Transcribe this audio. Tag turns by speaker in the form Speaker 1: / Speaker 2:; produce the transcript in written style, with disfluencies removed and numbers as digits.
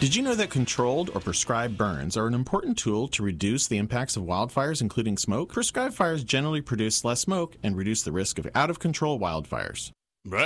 Speaker 1: Did you know that controlled or prescribed burns are an important tool to reduce the impacts of wildfires, including smoke? Prescribed fires generally produce less smoke and reduce the risk of out-of-control wildfires.